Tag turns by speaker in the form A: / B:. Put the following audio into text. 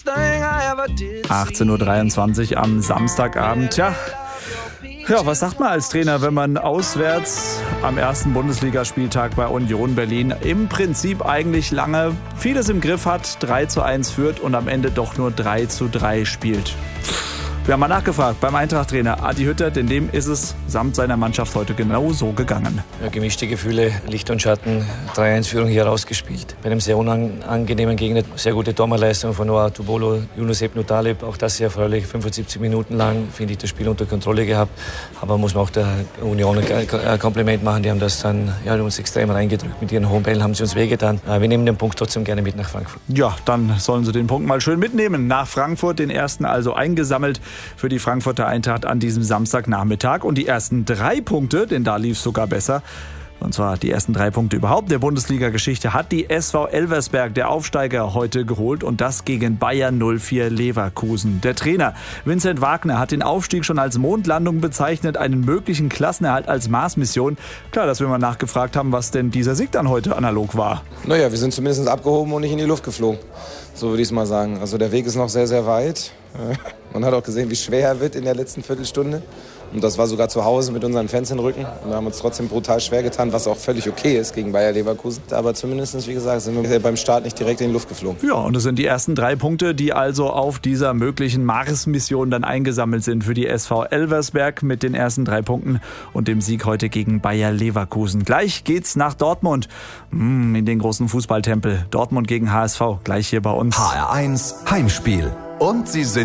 A: 18:23 Uhr am Samstagabend. Ja, was sagt man als Trainer, wenn man auswärts am ersten Bundesligaspieltag bei Union Berlin im Prinzip eigentlich lange vieles im Griff hat, 3:1 führt und am Ende doch nur 3:3 spielt? Wir haben mal nachgefragt beim Eintracht-Trainer Adi Hütter, denn dem ist es samt seiner Mannschaft heute genau so gegangen.
B: Ja, gemischte Gefühle, Licht und Schatten, 3-1-Führung hier rausgespielt. Bei einem sehr unangenehmen Gegner, sehr gute Torwartleistung von Noah Tubolo, Yunus Ebnu Taleb, auch das sehr erfreulich, 75 Minuten lang, finde ich, das Spiel unter Kontrolle gehabt. Aber muss man auch der Union ein Kompliment machen, die haben das dann uns extrem reingedrückt. Mit ihren hohen Bällen haben sie uns wehgetan. Wir nehmen den Punkt trotzdem gerne mit nach Frankfurt.
A: Ja, dann sollen sie den Punkt mal schön mitnehmen. Nach Frankfurt, den ersten also eingesammelt für die Frankfurter Eintracht an diesem Samstagnachmittag. Und die ersten 3 Punkte, denn da lief es sogar besser, und zwar die ersten 3 Punkte überhaupt der Bundesliga-Geschichte, hat die SV Elversberg, der Aufsteiger, heute geholt. Und das gegen Bayer 04 Leverkusen. Der Trainer Vincent Wagner hat den Aufstieg schon als Mondlandung bezeichnet, einen möglichen Klassenerhalt als Marsmission. Klar, dass wir mal nachgefragt haben, was denn dieser Sieg dann heute analog war.
C: Naja, wir sind zumindest abgehoben und nicht in die Luft geflogen. So würde ich es mal sagen. Also der Weg ist noch sehr, sehr weit. Man hat auch gesehen, wie schwer er wird in der letzten Viertelstunde. Und das war sogar zu Hause mit unseren Fans im Rücken. Und wir haben uns trotzdem brutal schwer getan, was auch völlig okay ist gegen Bayer Leverkusen. Aber zumindest, wie gesagt, sind wir beim Start nicht direkt in die Luft geflogen.
A: Ja, und es sind die ersten 3 Punkte, die also auf dieser möglichen Mars-Mission dann eingesammelt sind für die SV Elversberg mit den ersten 3 Punkten und dem Sieg heute gegen Bayer Leverkusen. Gleich geht's nach Dortmund, in den großen Fußballtempel. Dortmund gegen HSV, gleich hier bei uns.
D: HR1 Heimspiel. Und sie sind